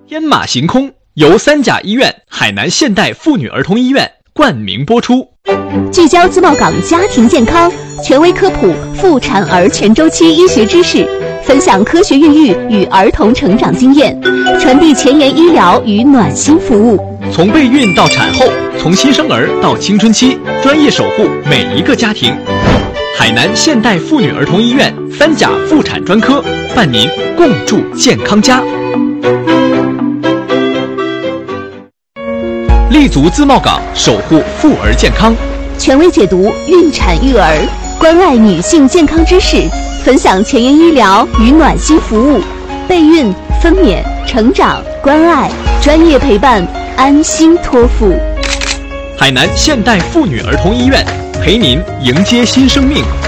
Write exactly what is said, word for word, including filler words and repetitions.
天马行空由三甲医院海南现代妇女儿童医院冠名播出， 聚焦自贸港家庭健康，权威科普妇产儿全周期医学知识，分享科学孕育与儿童成长经验，传递前沿医疗与暖心服务。 从备孕到产后，从新生儿到青春期，专业守护每一个家庭。海南现代妇女儿童医院三甲妇产专科伴您共筑健康家。立足自贸港，守护妇儿健康， 权威解读孕产育儿，关爱女性健康知识，分享前沿医疗与暖心服务，备孕、分娩、成长、关爱，专业陪伴，安心托付。 海南现代妇女儿童医院陪您迎接新生命。